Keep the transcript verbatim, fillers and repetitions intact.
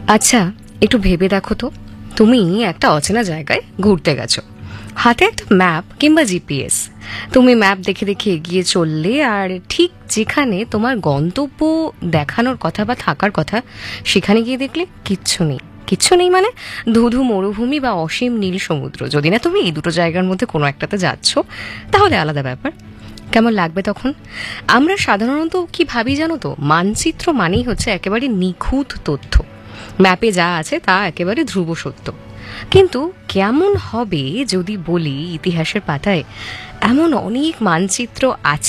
আচ্ছা, একটু ভেবে দেখো তো, তুমি একটা অচেনা জায়গায় ঘুরতে গেছো, হাতে একটা ম্যাপ কিংবা জিপিএস। তুমি ম্যাপ দেখে দেখে এগিয়ে চললে, আর ঠিক যেখানে তোমার গন্তব্য দেখানোর কথা বা থাকার কথা, সেখানে গিয়ে দেখলে কিচ্ছু নেই। কিচ্ছু নেই মানে ধুধু মরুভূমি বা অসীম নীল সমুদ্র। যদি না তুমি এই দুটো জায়গার মধ্যে কোনো একটাতে যাচ্ছ, তাহলে আলাদা ব্যাপার। কেমন লাগবে তখন? আমরা সাধারণত কি ভাবি জানো তো, মানচিত্র মানেই হচ্ছে একেবারে নিখুঁত তথ্য, ম্যাপে যা আছে তা একেবারে ধ্রুব সত্য। কিন্তু কেমন হবে যদি বলি ইতিহাসের পাতায় এমন অনেক মানচিত্র আছে